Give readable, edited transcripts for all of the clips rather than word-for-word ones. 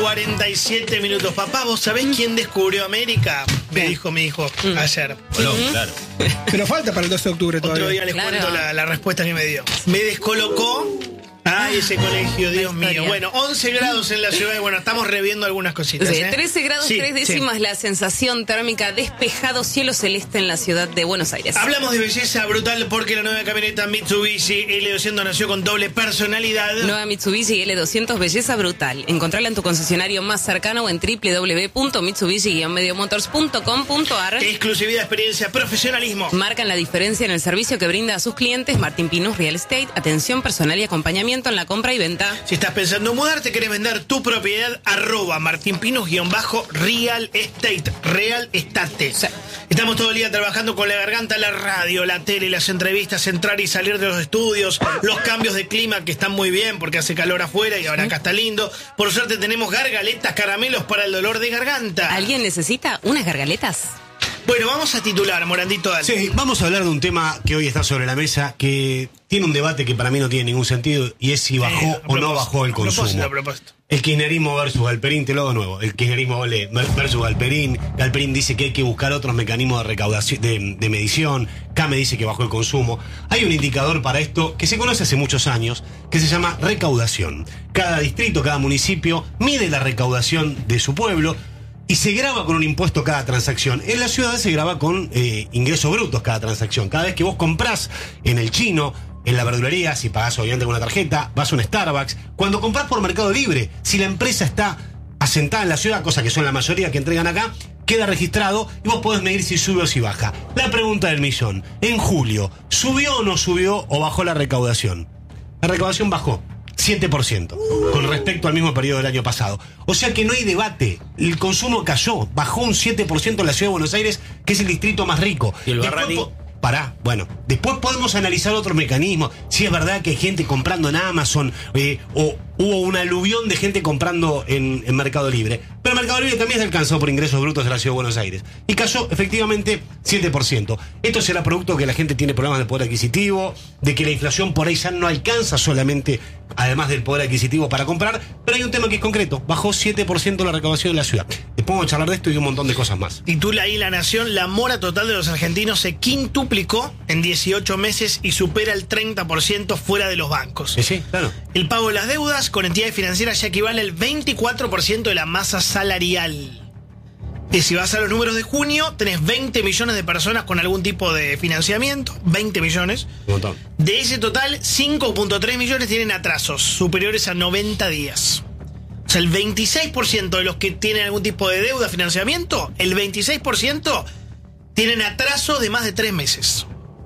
47 minutos. Papá, ¿vos sabés quién descubrió América? Me dijo mi hijo ayer. No, claro. Pero falta para el 12 de octubre todavía. Otro día les cuento la respuesta que me dio. Me descolocó. Ay, ese colegio, Dios mío. Bueno, 11 grados en la ciudad. Bueno, estamos reviendo algunas cositas. Sí, 13 grados, 3 décimas la sensación térmica, despejado, cielo celeste en la ciudad de Buenos Aires. Hablamos de belleza brutal porque la nueva camioneta Mitsubishi L200 nació con doble personalidad. Nueva Mitsubishi L200, belleza brutal. Encontrala en tu concesionario más cercano o en www.mitsubishi-mediomotors.com.ar. Exclusividad, experiencia, profesionalismo. Marcan la diferencia en el servicio que brinda a sus clientes Martín Pinus Real Estate, atención personal y acompañamiento en la compra y venta. Si estás pensando en mudarte, querés vender tu propiedad, @martinpinus_real estate, real estate. Sí. Estamos todo el día trabajando con la garganta, la radio, la tele, las entrevistas, entrar y salir de los estudios, los cambios de clima que están muy bien porque hace calor afuera y ahora acá está lindo. Por suerte tenemos gargaletas, caramelos para el dolor de garganta. ¿Alguien necesita unas gargaletas? Bueno, vamos a titular, Morandito, dale. Sí, vamos a hablar de un tema que hoy está sobre la mesa, que tiene un debate que para mí no tiene ningún sentido, y es si bajó o no bajó el consumo. A propósito. El kirchnerismo versus Galperín, te lo hago de nuevo. El kirchnerismo versus Galperín. Galperín dice que hay que buscar otros mecanismos de recaudación, de medición. Kame dice que bajó el consumo. Hay un indicador para esto que se conoce hace muchos años, que se llama recaudación. Cada distrito, cada municipio mide la recaudación de su pueblo y se graba con un impuesto cada transacción. En la ciudad se graba con ingresos brutos cada transacción. Cada vez que vos comprás en el chino, en la verdulería, si pagás obviamente con una tarjeta, vas a un Starbucks. Cuando comprás por Mercado Libre, si la empresa está asentada en la ciudad, cosa que son la mayoría que entregan acá, queda registrado y vos podés medir si sube o si baja. La pregunta del millón: en julio, ¿subió o no subió o bajó la recaudación? La recaudación bajó 7% con respecto al mismo periodo del año pasado. O sea que no hay debate. El consumo cayó, bajó un 7% en la ciudad de Buenos Aires, que es el distrito más rico. ¿Y el Barrani? Bueno, después podemos analizar otros mecanismos. Si es verdad que hay gente comprando en Amazon, o hubo un aluvión de gente comprando en Mercado Libre. Pero Mercado Libre también se alcanzó por ingresos brutos de la ciudad de Buenos Aires. Y cayó efectivamente 7%. Esto será producto de que la gente tiene problemas de poder adquisitivo, de que la inflación por ahí ya no alcanza solamente, además del poder adquisitivo, para comprar. Pero hay un tema que es concreto: bajó 7% la recaudación de la ciudad. Después vamos a charlar de esto y de un montón de cosas más. Titula ahí La Nación: la mora total de los argentinos se quintuplicó en 18 meses y supera el 30% fuera de los bancos. Sí, claro. El pago de las deudas con entidades financieras ya equivale al 24% de la masa salarial. Y si vas a los números de junio, tenés 20 millones de personas con algún tipo de financiamiento, 20 millones. Un montón. De ese total, 5.3 millones tienen atrasos superiores a 90 días. O sea, el 26% de los que tienen algún tipo de deuda, financiamiento, el 26% tienen atraso de más de 3 meses.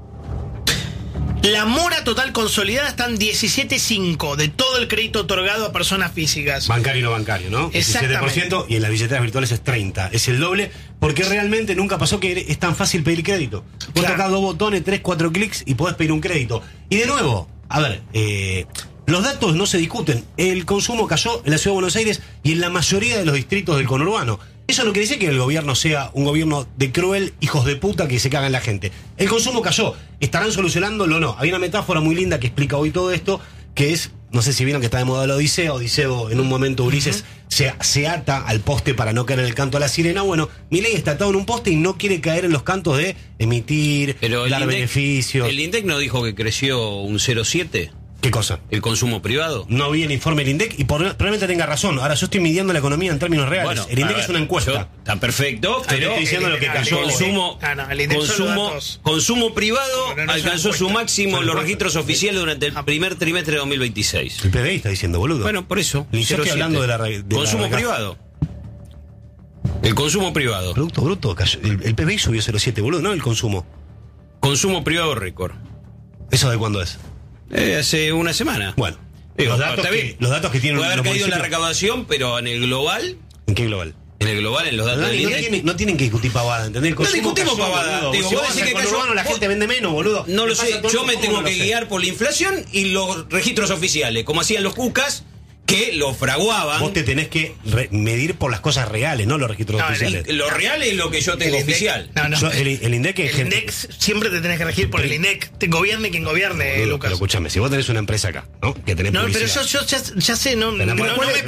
La mora total consolidada está en 17.5 de todo el crédito otorgado a personas físicas. Bancario y no bancario, ¿no? Exactamente. 17%, y en las billeteras virtuales es 30%. Es el doble, porque realmente nunca pasó que es tan fácil pedir crédito. Vos tocás 2 botones, 3, 4 clics y podés pedir un crédito. Y de nuevo, a ver, los datos no se discuten. El consumo cayó en la ciudad de Buenos Aires y en la mayoría de los distritos del conurbano. Eso no quiere decir que el gobierno sea un gobierno de cruel hijos de puta que se cagan en la gente. El consumo cayó. ¿Estarán solucionándolo o no? Hay una metáfora muy linda que explica hoy todo esto, que es, no sé si vieron que está de moda la Odisea. Odiseo, en un momento Ulises se ata al poste para no caer en el canto a la sirena. Bueno, Milei está atado en un poste y no quiere caer en los cantos de emitir, dar beneficios. ¿El INDEC no dijo que creció un 0,7%? ¿Qué cosa? ¿El consumo privado? No vi el informe del INDEC y probablemente tenga razón. Ahora, yo estoy midiendo la economía en términos reales. Bueno, el INDEC es una encuesta. Está perfecto, pero estoy diciendo lo que cayó. Consumo privado alcanzó su máximo en los registros oficiales durante el primer trimestre de 2026. El PBI está diciendo, boludo. Bueno, por eso. Yo estoy hablando de la consumo privado. El consumo privado. Producto bruto cayó. El PBI subió 0,7, boludo, ¿no? El consumo. Consumo privado récord. ¿Eso de cuándo es? Hace una semana. Bueno, los datos que tienen. Puede haber caído la recaudación, pero en el global. ¿En qué global? En el global, en los datos del INDEC. No tienen que discutir pavada, ¿entendés? No discutimos pavada. Digo, si vos decís que cayó, la gente vende menos, boludo. No lo sé, yo me tengo que guiar por la inflación y los registros oficiales, como hacían los cucas, que lo fraguaban. Vos te tenés que medir por las cosas reales, no los registros oficiales. Lo real es lo que yo tengo oficial. El INDEC es el INDEC siempre te tenés que regir por el INDEC. Te gobierne quien gobierne, Lucas. Pero escúchame, si vos tenés una empresa acá, ¿no? Que tenés publicidad. Pero yo ya sé, no me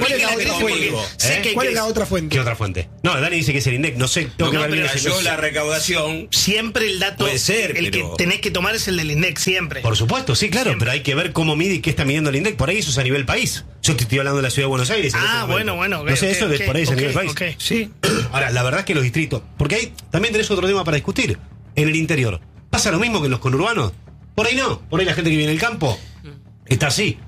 ¿Cuál es la otra fuente? ¿Qué otra fuente? No, Dani dice que es el INDEC, no sé, tengo que ver bien. Yo la recaudación. Siempre el dato puede ser, el pero... que tenés que tomar es el del INDEC, siempre. Por supuesto, sí, claro, siempre. Pero hay que ver cómo mide y qué está midiendo el INDEC. Por ahí eso es a nivel país. Yo te estoy hablando de la ciudad de Buenos Aires. Bueno. No sé, eso por ahí es a nivel país. Sí. Ahora, la verdad es que los distritos, porque ahí también tenés otro tema para discutir. En el interior, ¿pasa lo mismo que en los conurbanos? Por ahí no. Por ahí la gente que vive en el campo está así.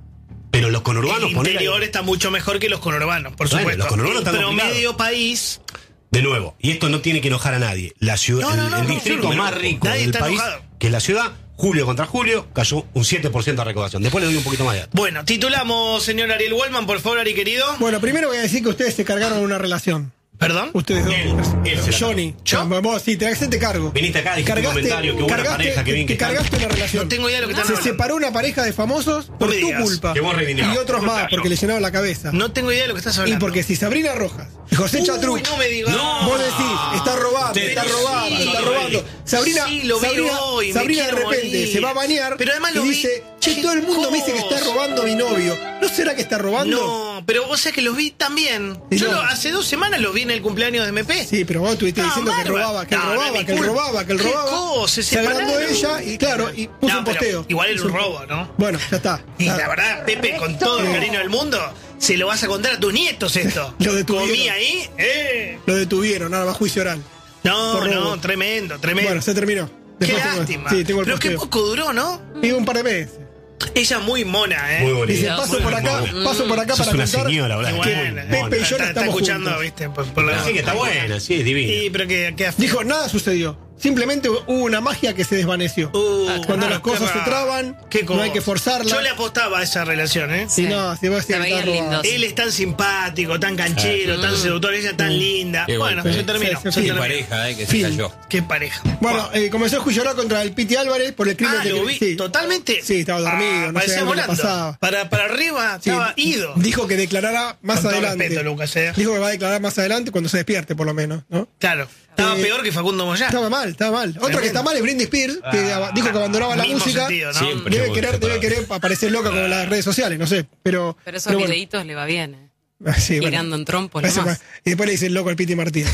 Pero los conurbanos... El interior está mucho mejor que los conurbanos, por supuesto. Los conurbanos están promedio país... De nuevo, y esto no tiene que enojar a nadie. La ciudad, el distrito más rico del país, que es la ciudad, julio contra julio, cayó un 7% de recaudación. Después le doy un poquito más de datos. Bueno, titulamos, señor Ariel Wallman, por favor, Ari querido. Bueno, primero voy a decir que ustedes se cargaron una relación. ¿Perdón? Ustedes dos. Él, Johnny. ¿Yo? Vos, sí, te hacerte cargo. Viniste acá, dijiste un comentario, que buena pareja, que bien que cargaste una relación. No tengo idea de lo que están Se hablando. separó una pareja de famosos por me tu digas. culpa. Que vos reivindicás. Y otros más, porque le llenaron la cabeza. No tengo idea de lo que estás hablando. Y porque si Sabrina Rojas y José Chatruc, no me digas. vos decís, está robando, está robando. Sabrina, Sí, lo vi hoy, Sabrina me de quiero repente morir. se va a bañar Pero además lo y vi. dice, che, todo el mundo me dice que está robando a mi novio. ¿No será que está robando? No, pero vos sabés que los vi también. Y Yo no. hace 2 semanas los vi en el cumpleaños de MP. Sí, pero vos estuviste diciendo que robaba, que él robaba. ¿Qué cosa? Se agrandó separaron. ella y claro, y puso un pero posteo. igual era un robo, ¿no? Bueno, ya está. Y la verdad, Pepe, con todo el cariño del mundo, se lo vas a contar a tus nietos esto. Lo detuvieron. Comí ahí, Lo detuvieron, ahora va a juicio oral. No, Por robo. no, tremendo. Bueno, se terminó. Qué Después lástima. Sí, tengo el pero qué posteo. poco duró, ¿no? Y un par de meses. Ella muy mona, Muy bonita. Dice, paso por acá Sos para una contar. señora, ¿verdad? Y bueno, Pepe y yo está estamos escuchando, juntos. ¿viste? Por la- Sí, que está buena, sí, es divina. Sí, pero que Dijo, nada sucedió. Simplemente hubo una magia que se desvaneció. Cuando las cosas se traban, no hay que forzarlas. Yo le apostaba a esa relación, ¿eh? Si no, si vos Se decís que veían está robado. lindos. Él es tan simpático, tan canchero, tan seductor, ella tan linda. Qué Bueno, bueno. se terminó. Sí, se sí, Qué terminó. pareja, que se Fin. cayó. Qué pareja. Bueno, comenzó el juicio oral contra el Piti Álvarez por el crimen Ah, de lo vi sí. totalmente. Sí, estaba dormido, no sé, parecía algo le volando. pasaba. Para arriba Sí, estaba ido. Dijo que declarará más Con todo adelante. respeto, Lucas, Dijo que va a declarar más adelante cuando se despierte, por lo menos, ¿no? Claro. Estaba Eh, peor que Facundo Moyá. Estaba mal. Otra que está mal es Britney Spears, que dijo que abandonaba la Mismo música. sentido, ¿no? Siempre. Debe querer aparecer loca con las redes sociales, no sé. Pero Pero esos videitos le va bien, Sí, bueno. Girando en trompos, Eso nomás. y después le dice el loco al Piti Martínez.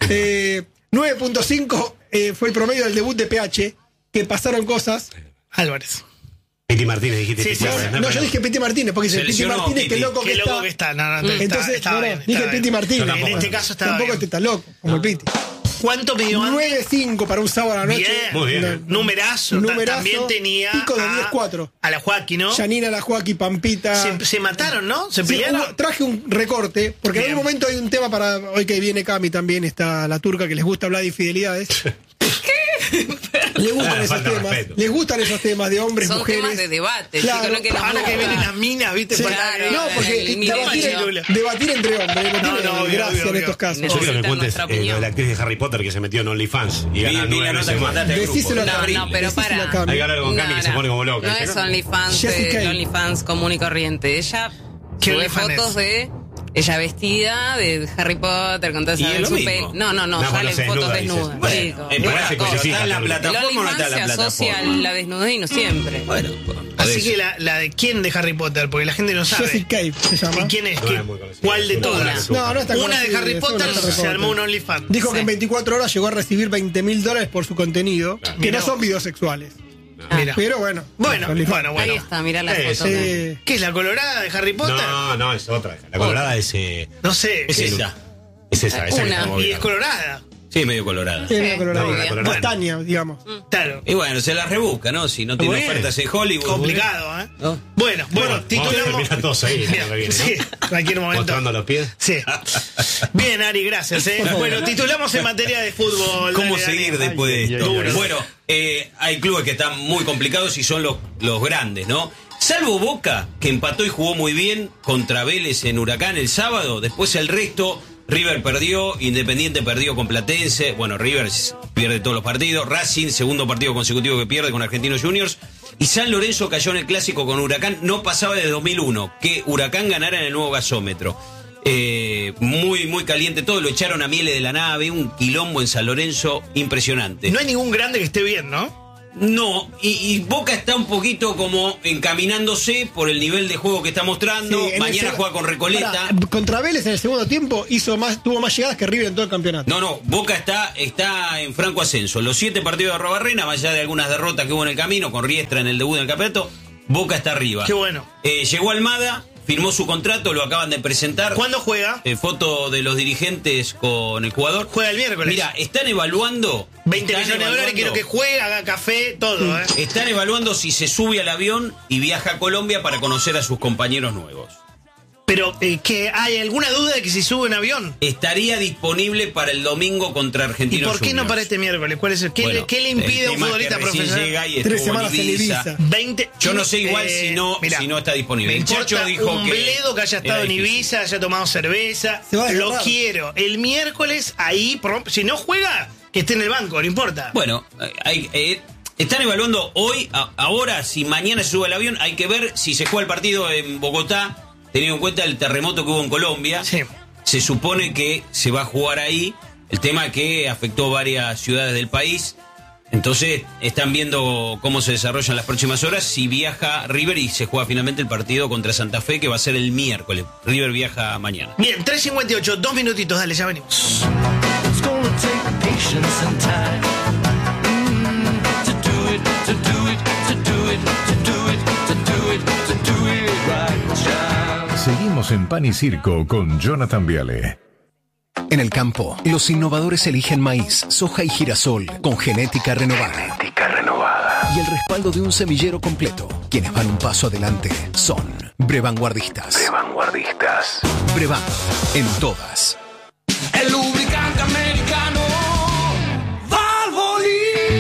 9.5 fue el promedio del debut de PH, que pasaron cosas. Álvarez. Piti Martínez, dijiste. Sí, Piti sí, Álvarez, No, yo dije Piti Martínez, porque dice Se Piti lesionó, Martínez, qué Piti. loco que Qué está. loco que está. No, Entonces, estaba bien, dije estaba Piti bien. Martínez. En este caso estaba Tampoco bien. está loco, como el Piti. ¿Cuánto midió antes? 9.5 para un sábado a la noche. Bien. Muy bien. Numerazo. Numerazo. También tenía Pico de a 10-4. A la Joaquín, ¿no? Janina, la Joaquín, Pampita. Se mataron, ¿no? Se Sí, pelearon. traje un recorte, porque Bien. en algún momento hay un tema para. Hoy que viene Cami también, está la turca que les gusta hablar de infidelidades. Les gustan esos falta de temas. respeto. Les gustan esos temas de hombres, Son mujeres. temas de debate, Claro. chicos, no que nos Ahora que gusta. vienen las minas, ¿viste? Sí, Claro, no, porque el mínimo. debatir entre hombres no, tiene no, obvio, gracia obvio, en estos obvio. casos. Yo quiero que Necesitan cuentes nuestra lo de opinión. la actriz de Harry Potter que se metió en OnlyFans y gana Vi 9 la nota meses que más. mandaste al grupo. Decíselo a No, Cami. no, pero Decíselo a para. Cami. Hay que hablar con Cami que se pone como loca. No ¿viste, es no? OnlyFans Jessica de Kane. OnlyFans común y corriente. Ella ¿Qué sube OnlyFans fotos es? de ella vestida de Harry Potter con toda Y esa es lo su mismo. pelo. No, No, salen se fotos desnuda, dices. desnudas. Bueno, chicos. pero Igual se pero cosifica ¿está en la todo. El plataforma o no está OnlyFans en se la asocia a plataforma? la desnudez y no siempre. Bueno, Así que la de quién de Harry Potter, porque la gente no sabe. Jessica Cave se llama. ¿Y quién es? No ¿Qué- es muy conocida. ¿Cuál de Es una todas? buena No está Una de conocida, Harry es Potter una de Harry se armó Potter. un OnlyFans. Dijo que Sí. en 24 horas llegó a recibir $20,000 por su contenido, que Mirá no son vos. videos sexuales. Mira. Pero bueno. Bueno, OnlyFans. Ahí está, mirá la Sí, foto. Sí. ¿Qué es la colorada de Harry Potter? No, es otra. La colorada es. No sé. es ¿qué? esa. Es esa que Una. estamos Y es viendo. colorada. Sí, medio colorada. Sí, una Sí, colorada. muy bien. colorada. Castaña, digamos. Claro. Y bueno, se la rebusca, ¿no? Si no tiene Muy bien. ofertas en Hollywood. Complicado, ¿eh? ¿No? Bueno, Vamos a titulamos. terminar todos ahí. Bien, lo que viene, ¿no? sí, cualquier momento. Mostrando los pies. Sí. Bien, Ari, gracias. Bueno, titulamos en materia de fútbol. ¿Cómo Dale, seguir Dani. después de esto? Duro. Bueno, hay clubes que están muy complicados y son los grandes, ¿no? Salvo Boca, que empató y jugó muy bien contra Vélez en Huracán el sábado. Después el resto, River perdió, Independiente perdió con Platense. Bueno, River pierde todos los partidos. Racing, segundo partido consecutivo que pierde con Argentinos Juniors. Y San Lorenzo cayó en el clásico con Huracán, no pasaba desde 2001, que Huracán ganara en el nuevo gasómetro. Muy, muy caliente todo, lo echaron a Miele de la nave, un quilombo en San Lorenzo impresionante. No hay ningún grande que esté bien, ¿no? No, y Boca está un poquito como encaminándose por el nivel de juego que está mostrando. Sí, Mañana juega con Recoleta. Contra Vélez en el segundo tiempo tuvo más llegadas que River en todo el campeonato. No, Boca está en franco ascenso. Los 7 partidos de Arrobarrena, más allá de algunas derrotas que hubo en el camino, con Riestra en el debut del campeonato, Boca está arriba. Qué bueno. Llegó Almada, firmó su contrato, lo acaban de presentar. ¿Cuándo juega? Foto de los dirigentes con el jugador. Juega el miércoles. Mira, están evaluando 20 millones de dólares, quiero que juegue, haga café, todo. Están evaluando si se sube al avión y viaja a Colombia para conocer a sus compañeros nuevos. Pero, ¿que hay alguna duda de que si sube en avión? Estaría disponible para el domingo contra ¿Y Argentinos por qué no Juniors. para este miércoles? ¿Cuál es el, Bueno, ¿qué le impide a un futbolista profesional? Llega y 3 estuvo semanas en Ibiza. 20, Yo no sé igual si no está disponible. Me El Chacho importa dijo un que bledo que haya estado era en difícil. Ibiza, haya tomado cerveza. Se va a Lo desgarrar. quiero. El miércoles, ahí, si no juega, que esté en el banco, no importa. Bueno, están evaluando hoy, ahora, si mañana se sube el avión, hay que ver si se juega el partido en Bogotá, teniendo en cuenta el terremoto que hubo en Colombia. Sí. Se supone que se va a jugar ahí, el tema que afectó varias ciudades del país. Entonces están viendo cómo se desarrollan las próximas horas, si viaja River y se juega finalmente el partido contra Santa Fe, que va a ser el miércoles. River viaja mañana. Bien, 3:58, 2 minutitos, dale, ya venimos. It's gonna take patience and time to do it, to do it, to do it, to do it, to do it, to do it right, child. Seguimos en Pan y Circo con Jonathan Viale. En el campo, los innovadores eligen maíz, soja y girasol con genética renovada. Y el respaldo de un semillero completo. Quienes van un paso adelante son Brevanguardistas. Brevan, en todas. El lubricante americano Valvoline.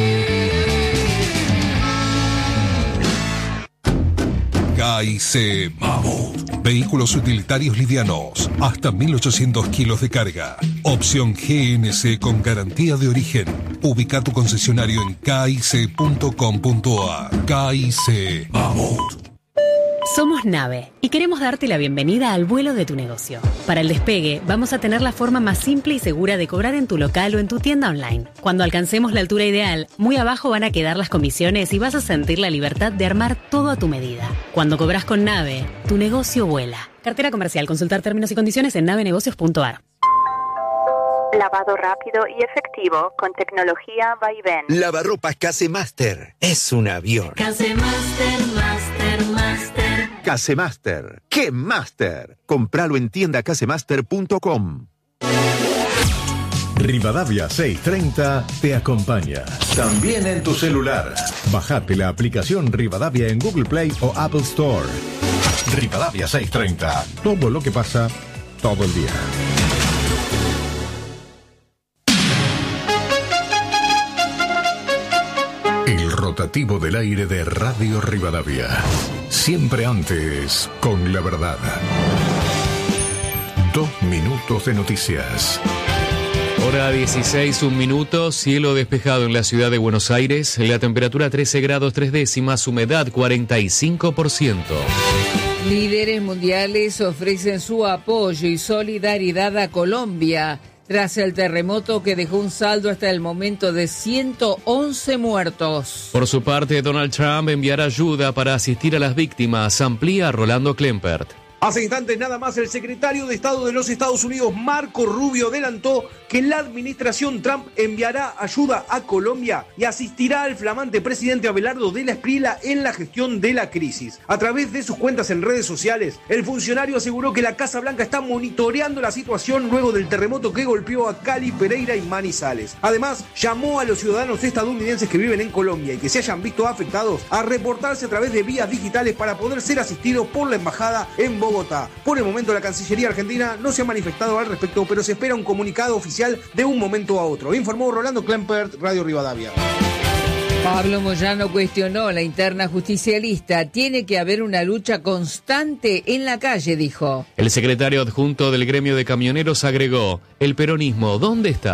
KIC Mammoth. Vehículos utilitarios livianos, hasta 1800 kilos de carga. Opción GNC con garantía de origen. Ubica tu concesionario en kic.com.ar. KIC Mammoth. Somos Nave y queremos darte la bienvenida al vuelo de tu negocio. Para el despegue, vamos a tener la forma más simple y segura de cobrar en tu local o en tu tienda online. Cuando alcancemos la altura ideal, muy abajo van a quedar las comisiones y vas a sentir la libertad de armar todo a tu medida. Cuando cobras con Nave, tu negocio vuela. Cartera comercial. Consultar términos y condiciones en navenegocios.ar. Lavado rápido y efectivo con tecnología Vaivén. Lavarropas Casemaster. Es un avión. Casemaster, Master. Casemaster. ¡Qué Master! Compralo en tiendacasemaster.com. Rivadavia 630 te acompaña. También en tu celular. Bajate la aplicación Rivadavia en Google Play o Apple Store. Rivadavia 630. Todo lo que pasa, todo el día. El rotativo del aire de Radio Rivadavia. Siempre antes, con la verdad. 2 minutos de noticias. Hora 16, 1 minuto, cielo despejado en la ciudad de Buenos Aires, la temperatura 13 grados 3 décimas, humedad 45%. Líderes mundiales ofrecen su apoyo y solidaridad a Colombia tras el terremoto que dejó un saldo hasta el momento de 111 muertos. Por su parte, Donald Trump enviará ayuda para asistir a las víctimas, amplía Rolando Klempert. Hace instantes nada más el secretario de Estado de los Estados Unidos, Marco Rubio, adelantó que la administración Trump enviará ayuda a Colombia y asistirá al flamante presidente Abelardo de la Espriella en la gestión de la crisis. A través de sus cuentas en redes sociales, el funcionario aseguró que la Casa Blanca está monitoreando la situación luego del terremoto que golpeó a Cali, Pereira y Manizales. Además, llamó a los ciudadanos estadounidenses que viven en Colombia y que se hayan visto afectados a reportarse a través de vías digitales para poder ser asistidos por la embajada en Bogotá. Por el momento, la Cancillería Argentina no se ha manifestado al respecto, pero se espera un comunicado oficial de un momento a otro. Informó Rolando Klempert, Radio Rivadavia. Pablo Moyano cuestionó la interna justicialista. Tiene que haber una lucha constante en la calle, dijo. El secretario adjunto del gremio de camioneros agregó, ¿el peronismo dónde está?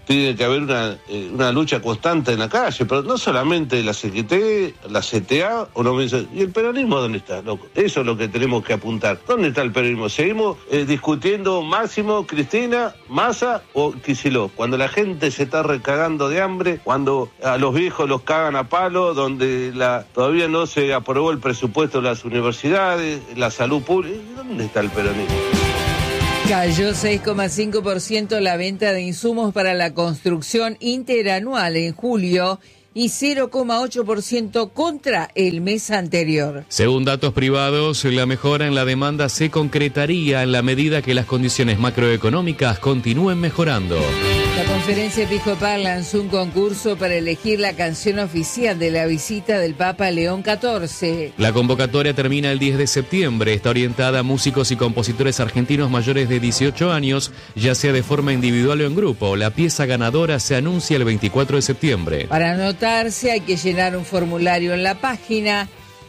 tiene que haber una lucha constante en la calle, pero no solamente la CGT, la CTA, ¿y el peronismo dónde está, loco? Eso es lo que tenemos que apuntar. ¿Dónde está el peronismo? ¿Seguimos discutiendo Máximo, Cristina, Massa o Kicillof? Cuando la gente se está recagando de hambre, cuando a los viejos los cagan a palo, donde todavía no se aprobó el presupuesto de las universidades, la salud pública, ¿dónde está el peronismo? Cayó 6,5% la venta de insumos para la construcción interanual en julio y 0,8% contra el mes anterior. Según datos privados, la mejora en la demanda se concretaría en la medida que las condiciones macroeconómicas continúen mejorando. La conferencia episcopal lanzó un concurso para elegir la canción oficial de la visita del Papa León XIV. La convocatoria termina el 10 de septiembre. Está orientada a músicos y compositores argentinos mayores de 18 años, ya sea de forma individual o en grupo. La pieza ganadora se anuncia el 24 de septiembre. Para anotarse hay que llenar un formulario en la página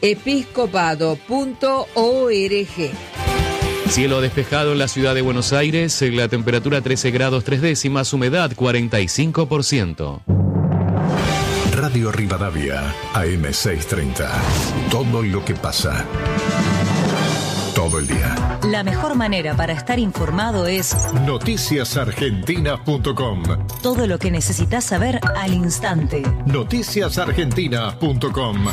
episcopado.org. Cielo despejado en la ciudad de Buenos Aires, la temperatura 13 grados 3 décimas, humedad 45%. Radio Rivadavia, AM630. Todo lo que pasa. Todo el día. La mejor manera para estar informado es noticiasargentina.com. Todo lo que necesitas saber al instante. Noticiasargentina.com.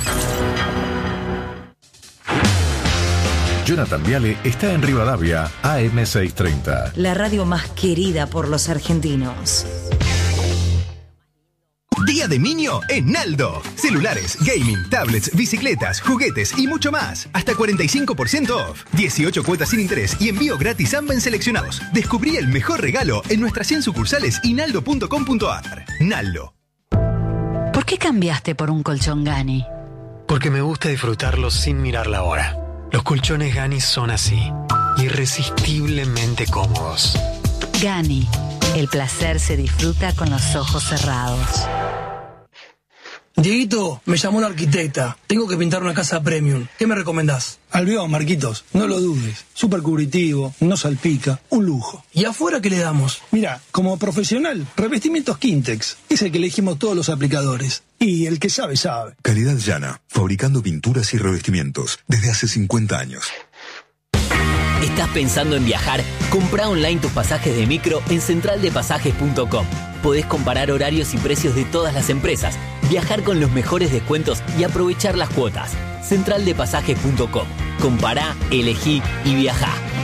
Jonathan Viale está en Rivadavia, AM630. La radio más querida por los argentinos. Día de niño en Naldo. Celulares, gaming, tablets, bicicletas, juguetes y mucho más. Hasta 45% off. 18 cuotas sin interés y envío gratis AMBA en seleccionados. Descubrí el mejor regalo en nuestras 100 sucursales y naldo.com.ar. Naldo. ¿Por qué cambiaste por un colchón Gani? Porque me gusta disfrutarlo sin mirar la hora. Los colchones Gani son así, irresistiblemente cómodos. Gani, el placer se disfruta con los ojos cerrados. Dieguito, me llamó una arquitecta. Tengo que pintar una casa premium. ¿Qué me recomendás? Albión, Marquitos, no lo dudes. Súper cubritivo, no salpica, un lujo. ¿Y afuera qué le damos? Mira, como profesional, revestimientos Quintex. Es el que elegimos todos los aplicadores. Y el que sabe, sabe. Calidad llana, fabricando pinturas y revestimientos desde hace 50 años. ¿Estás pensando en viajar? Comprá online tus pasajes de micro en centraldepasajes.com. Podés comparar horarios y precios de todas las empresas, viajar con los mejores descuentos y aprovechar las cuotas. Centraldepasajes.com. Compará, elegí y viajá.